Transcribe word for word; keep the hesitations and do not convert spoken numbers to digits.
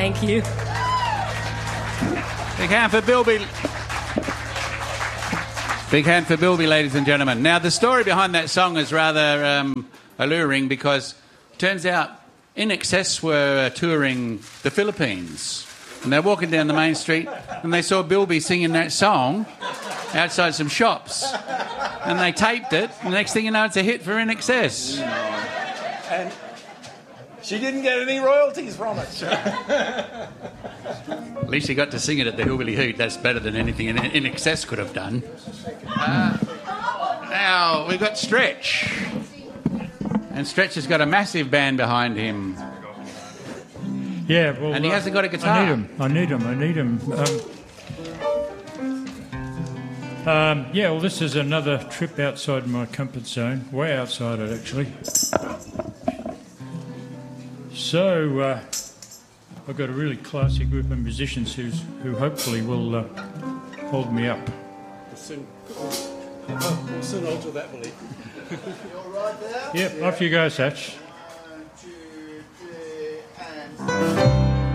Thank you. Big hand for Bilby. Big hand for Bilby, ladies and gentlemen. Now, the story behind that song is rather um, alluring because it turns out I N X S were touring the Philippines. And they're walking down the main street and they saw Bilby singing that song outside some shops. And they taped it. And the next thing you know, it's a hit for I N X S. And she didn't get any royalties from it. At least he got to sing it at the Hillbilly Hoot. That's better than anything I N X S could have done. Uh, now, we've got Stretch. And Stretch has got a massive band behind him. Yeah, well... And he uh, hasn't got a guitar. I need him. I need him. I need him. Um, um, yeah, well, this is another trip outside my comfort zone. Way outside it, actually. So, uh, I've got a really classy group of musicians who's, who hopefully will uh, hold me up. We'll soon, we'll soon alter that belief. Yep, off you go, Satch.